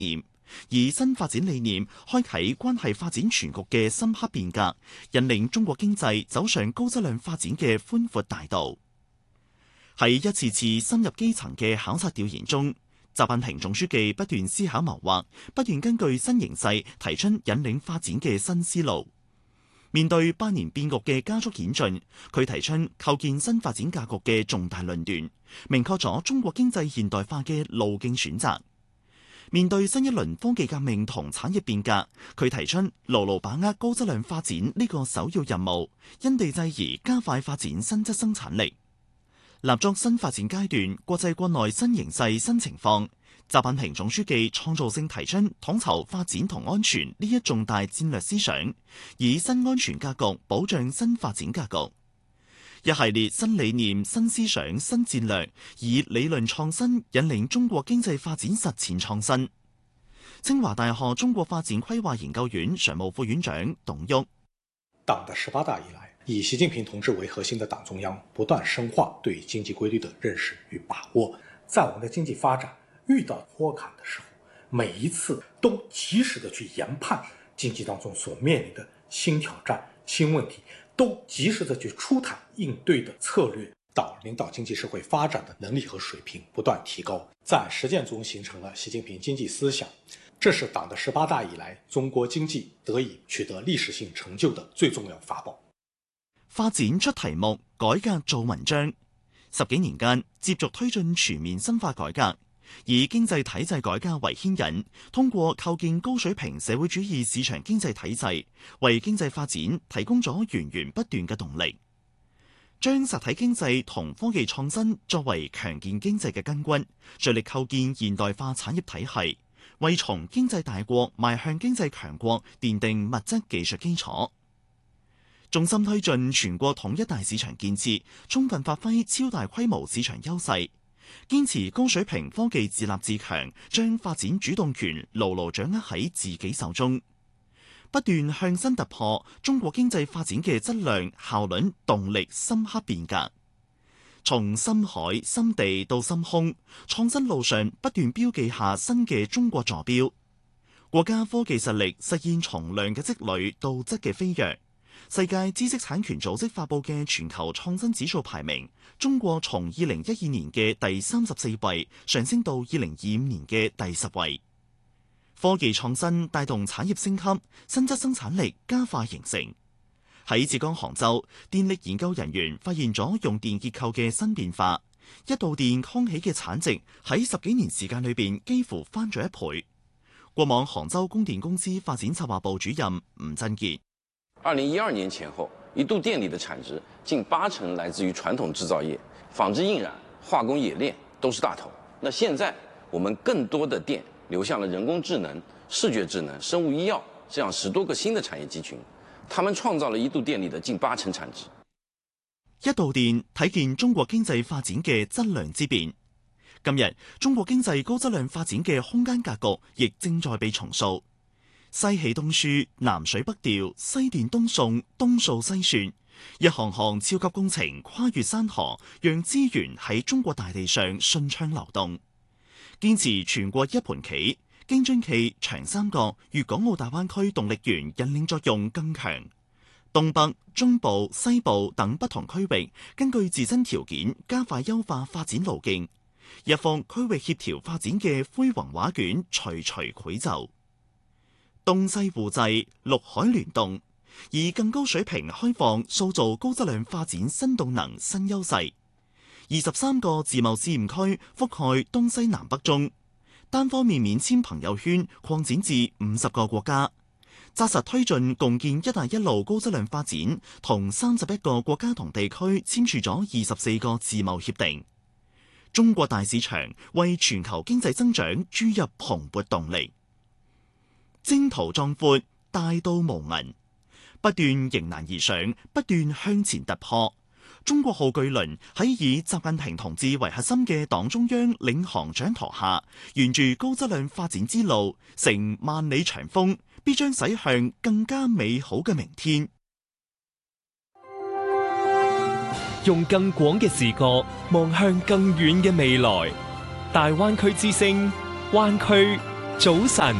念，以新發展理念開啟關係發展全局嘅深刻變革，引領中國經濟走上高質量發展嘅寬闊大道。喺一次次深入基層嘅考察調研中，習近平總書記不斷思考謀劃，不斷根據新形勢提出引領發展嘅新思路。面對百年變局嘅加速演進，佢提出構建新發展格局嘅重大論斷，明確咗中國經濟現代化嘅路徑選擇。面對新一輪科技革命同產業變革，佢提出牢牢把握高質量發展呢個首要任務，因地制宜加快發展新質生產力。立足新發展階段國際國內新形勢新情況，習近平總書記創造性提出統籌發展同安全呢一重大戰略思想，以新安全格局保障新發展格局。一系列新理念、新思想、新戰略，以理論創新引領中國經濟發展實踐創新。清華大學中國發展規劃研究院常務副院長董旭： 黨的18大以來，以習近平同志為核心的黨中央不斷深化對經濟規律的認識與把握，在我們的經濟發展遇到坡坎的時候，每一次都及時的去研判經濟當中所面臨的新挑戰、新問題，都及時的去出台應對的策略，領導經濟社會發展的能力和水平不斷提高，在實踐中形成了習近平經濟思想。這是黨的18大以來中國經濟得以取得歷史性成就的最重要法寶。 發展出題目，改革做文章。10幾年間，接續推進全面深化改革，以經濟體制改革為牽引，通過構建高水平社會主義市場經濟體制，為經濟發展提供咗源源不斷嘅動力。將實體經濟同科技創新作為強健經濟嘅根軍，着力構建現代化產業體系，為從經濟大國邁向經濟強國奠定物質技術基礎。重心推進全國統一大市場建設，充分發揮超大規模市場優勢，堅持高水平科技自立自強，將發展主動權牢牢掌握喺自己手中，不斷向新突破中國經濟發展嘅質量、效率、動力深刻變革。從深海、深地到深空，創新路上不斷標記下新嘅中國坐標。國家科技實力實現從量嘅積累到質嘅飛躍。世界知識產權組織發佈嘅全球創新指數排名，中國從2012年嘅第34位上升到2025年嘅第10位。科技創新帶動產業升級，新質生產力加快形成。喺浙江杭州，電力研究人員發現咗用電結構嘅新變化，一度電扛起嘅產值喺10幾年時間裏邊幾乎翻咗1倍。過往杭州供電公司發展策劃部主任吳振傑 ：2012年前後，一度電力的產值近80%來自於傳統製造業，紡織印染、化工冶煉都是大頭。那現在我們更多的電流向了人工智能、視覺智能、生物醫藥這樣10多個新的產業集群，他們創造了一度電力的近80%產值。 一度電體現中國經濟發展嘅質量之變。今日中國經濟高質量發展嘅空間格局亦正在被重塑。西起東輸，南水北調，西電東送，東掃西算，一項項超級工程跨越山河，讓資源喺中國大地上順暢流動。堅持全國一盤棋，京津冀、長三角、粵港澳大灣區動力源引領作用更強。東北、中部、西部等不同區域根據自身條件加快優化發展路徑，一幅區域協調發展嘅恢宏畫卷徐徐繪就。東西互濟，陸海聯動，以更高水平開放塑造高質量發展新動能新優勢。23個自貿試驗區覆蓋東西南北中，單方面免簽朋友圈擴展至50個國家，紮實推進共建一帶一路高質量發展，同31個國家同地區簽署咗24個自貿協定。中國大市場為全球經濟增長注入蓬勃動力。征途壯闊，大道無垠，不斷迎難而上，不斷向前突破。中國號巨輪喺以習近平同志為核心嘅黨中央領航掌舵下，沿住高質量發展之路，乘萬里長風，必將駛向更加美好嘅明天。 用更廣嘅視角望向更遠嘅未來，大灣區之聲，灣區早晨，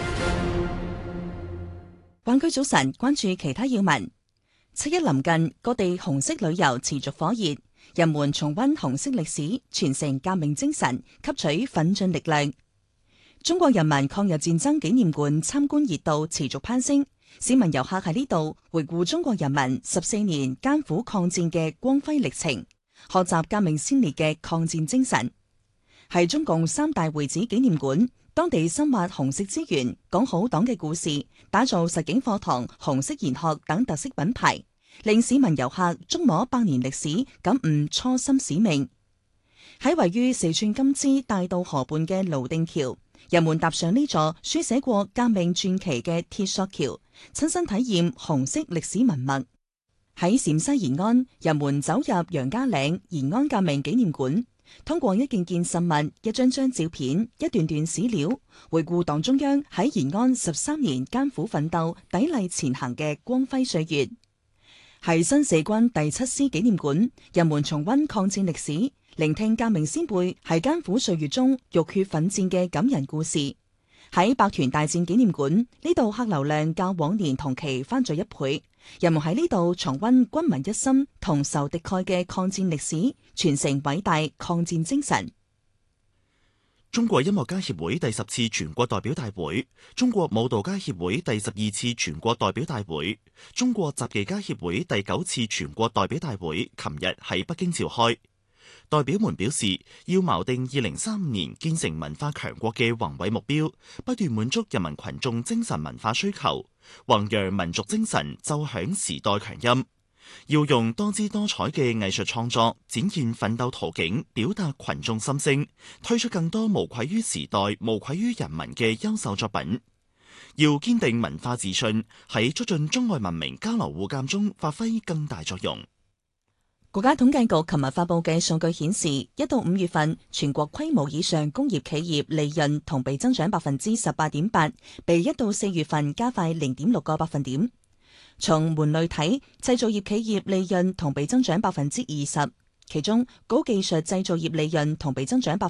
灣區早晨，關注其他要聞。七一臨近，各地紅色旅遊持續火熱，人們重溫紅色歷史，傳承革命精神，吸取奮進力量。中國人民抗日戰爭紀念館參觀熱度持續攀升，市民遊客喺呢度回顧中國人民14年艱苦抗戰嘅光輝歷程，學習革命先烈嘅抗戰精神。係中共3大會址紀念館，當地深挖紅色資源，講好黨嘅故事，打造實景課堂、紅色研學等特色品牌，令市民遊客觸摸百年歷史，感悟初心使命。喺位於四川金枝大渡河畔嘅瀘定橋，人們踏上呢座書寫過革命傳奇嘅鐵索橋，親身體驗紅色歷史文物。喺陝西延安，人們走入楊家嶺延安革命紀念館，通過一件件實物、一張張照片、一段段史料，回顧黨中央喺延安13年艱苦奮鬥、砥礪前行嘅光輝歲月。係新四軍第7師紀念館，人們重溫抗戰歷史，聆聽革命先輩喺艱苦歲月中浴血奮戰嘅感人故事。喺百團大戰紀念館，呢度客流量較往年同期翻咗1倍，人們喺呢度重溫軍民一心、同仇敵愾嘅抗戰歷史，傳承偉大抗戰精神。 中國音樂家協會第10次全國代表大會、中國舞蹈家協會第12次全國代表大會、中國雜技家協會第9次全國代表大會，琴日喺北京召開。代表們表示，要錨定2035年建成文化強國嘅宏偉目標，不斷滿足人民群眾精神文化需求，弘揚民族精神，奏響時代強音。要用多姿多彩嘅藝術創作，展現奮鬥途徑，表達群眾心聲，推出更多無愧於時代、無愧於人民嘅優秀作品。要堅定文化自信，喺促進中外文明交流互鑑中發揮更大作用。 國家統計局琴日發佈嘅數據顯示，1到5月份全國規模以上工業企業利潤同比增長18.8%，比1到4月份加快0.6個百分點。從門類睇，製造業企業利潤同比增長20%，其中高技術製造業利潤同比增長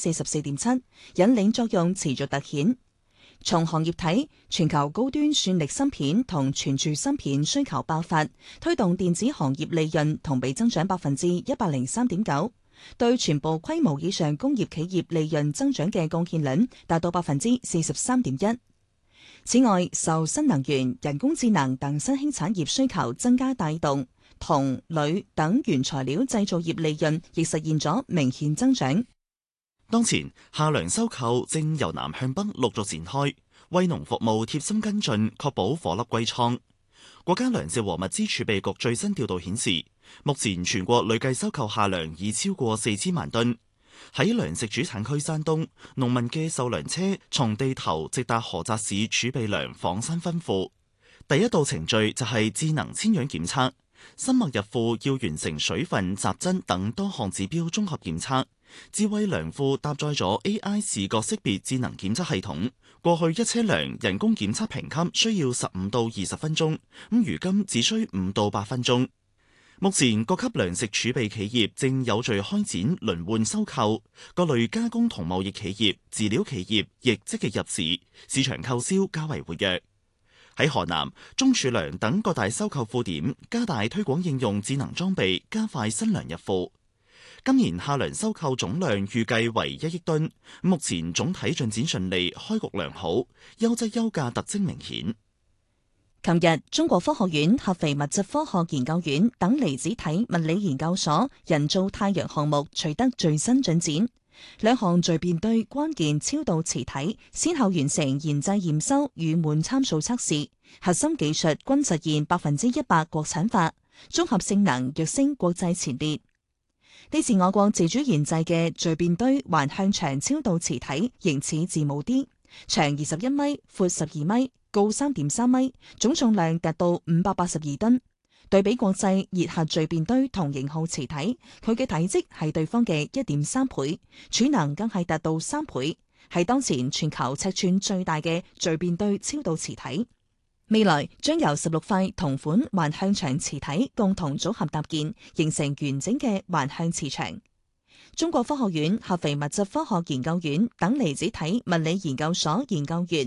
44.7%，引領作用持續突顯。從行業睇，全球高端算力芯片同存儲芯片需求爆發，推動電子行業利潤同比增長103.9%，對全部規模以上工業企業利潤增長嘅貢獻率達到43.1%。此外，受新能源、人工智能等新興產業需求增加帶動，銅、鋁等原材料製造業利潤亦實現咗明顯增長。 當前夏糧收購正由南向北陸續展開，為農服務貼心跟進，確保顆粒歸倉。國家糧食和物資儲備局最新調度顯示，目前全國累計收購夏糧已超過4000萬噸。喺糧食主產區山東，農民嘅售糧車從地頭直達菏澤市儲備糧紡山分庫。第一道程序就係智能遷樣檢測，新麥入庫要完成水分、雜質等多項指標綜合檢測。智慧糧庫搭載咗 AI 視覺識別智能檢測系統，過去一車糧人工檢測評級需要15到20分鐘，咁如今只需5到8分鐘。目前各級糧食儲備企業正有序開展輪換收購，各類加工同貿易企業、飼料企業亦積極入市，市場購銷較為活躍。喺河南、中儲糧等各大收購庫點加大推廣應用智能裝備，加快新糧入庫。今年夏糧收購總量預計為1億噸，目前總體進展順利，開局良好，優質優價特徵明顯。 琴日，中國科學院合肥物質科學研究院等離子體物理研究所人造太陽項目取得最新進展，2項聚變堆關鍵超導磁體先後完成研製驗收與滿參數測試，核心技術均實現100%國產化，綜合性能躍升國際前列。呢次我國自主研製嘅聚變堆環向場超導磁體形似字母 D， 長21米，闊12米，高3.3米，總重量達到582噸。對比國際熱核聚變堆同型號磁體，佢嘅體積係對方嘅1.3倍，儲能更係達到3倍，係當前全球尺寸最大嘅聚變堆超導磁體。未來將由16塊同款環向場磁體共同組合搭建，形成完整嘅環向磁場。 中國科學院合肥物質科學研究院等離子體物理研究所研究員